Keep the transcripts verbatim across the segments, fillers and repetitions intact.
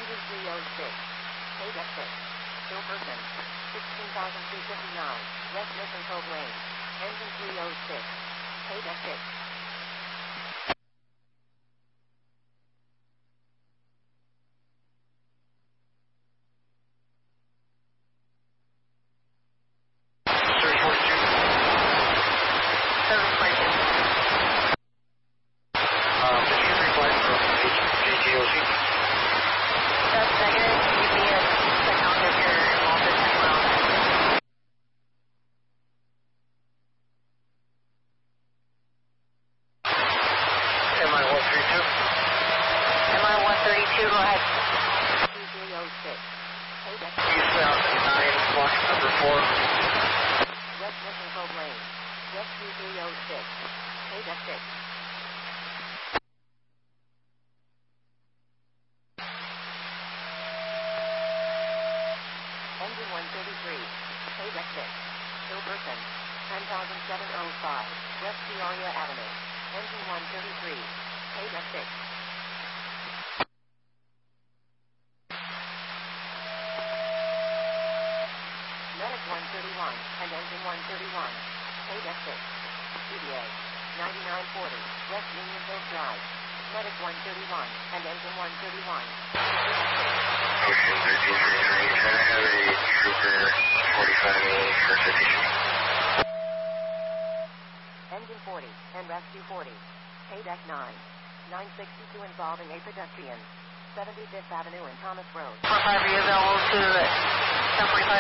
Engine three oh six. K D E C six. Still person. sixteen thousand three hundred fifty-nine. West Mission Cove Lane. Engine three oh six. K D E C six. Go ahead. two three oh six. K D E C. Eastbound nine, block number four. West Mission Cove Lane. West two three oh six. K D E C six. Engine one thirty-three. K D E C six. Still person. ten thousand seven oh five. West Peoria Avenue. Engine one thirty-three. K D E C six. Medic one thirty-one and Engine one thirty-one. K D E C six. C D A. ninety-nine forty. West Union Hill Drive. Medic one thirty-one and Engine one thirty-one. Ocean thirteen thirty-three, can I have a trooper forty-five A for citation? Engine forty and Rescue forty. K D E C nine. nine sixty-two involving a pedestrian. seventy-fifth Avenue and Thomas Road. four five, are you available to ten forty-five?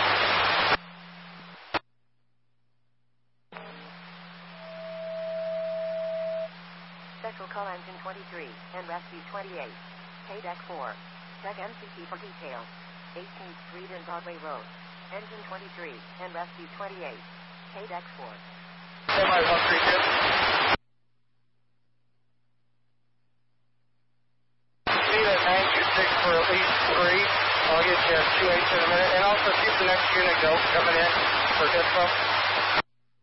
Special call Engine twenty-three and Rescue twenty-eight. K D E C four. Check M C T for details. eighteenth Street and Broadway Road. Engine twenty-three and Rescue twenty-eight. K D E C four. Semi one three two. Need a nine two six for at least three. I'll get you two eights in a minute. And also keep the next unit go coming in for dispo.